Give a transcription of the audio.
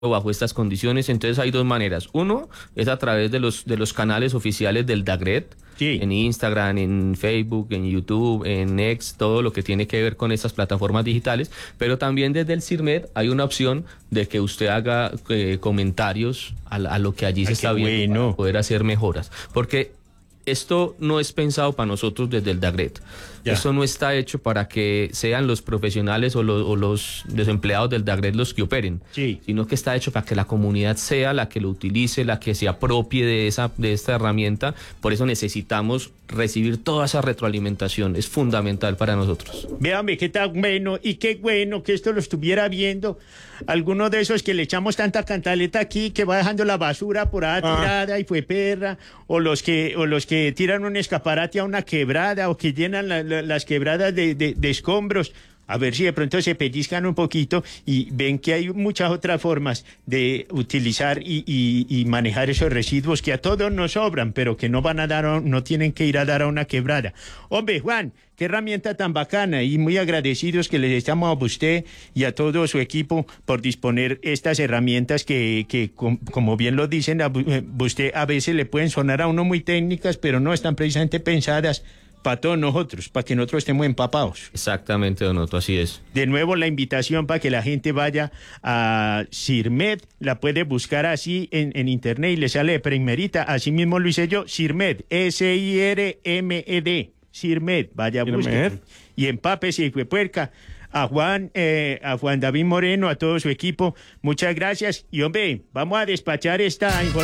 bajo estas condiciones. Entonces hay dos maneras. Uno es a través de los canales oficiales del DAGRET, Sí. en Instagram, en Facebook, en YouTube, en X, todo lo que tiene que ver con estas plataformas digitales, pero también desde el CIRMED hay una opción de que usted haga comentarios a lo que allí se está viendo, para poder hacer mejoras, porque esto no es pensado para nosotros desde el DAGRET. Ya. Esto no está hecho para que sean los profesionales o los desempleados del DAGRET los que operen, Sí. sino que está hecho para que la comunidad sea la que lo utilice, la que se apropie de esta herramienta. Por eso necesitamos recibir toda esa retroalimentación. Es fundamental para nosotros. Véame qué tan bueno y qué bueno que esto lo estuviera viendo alguno de esos que le echamos tanta cantaleta aquí que va dejando la basura por ahí tirada y fue perra, o los que tiran un escaparate a una quebrada o que llenan las quebradas de escombros. A ver si de pronto se pellizcan un poquito y ven que hay muchas otras formas de utilizar y manejar esos residuos que a todos nos sobran, pero que no van a dar, no tienen que ir a dar a una quebrada. Hombre, Juan, qué herramienta tan bacana, y muy agradecidos que les estamos a usted y a todo su equipo por disponer estas herramientas que como bien lo dicen, usted a veces le pueden sonar a uno muy técnicas, pero no están precisamente pensadas para todos nosotros, para que nosotros estemos empapados. Exactamente, don Otto, así es. De nuevo la invitación para que la gente vaya a CIRMED, la puede buscar así en internet y le sale de primerita, así mismo lo hice yo, CIRMED, SIRMED, CIRMED, vaya a buscar. Y empápese y fue puerca. A Juan David Moreno, a todo su equipo, muchas gracias. Y hombre, vamos a despachar esta información.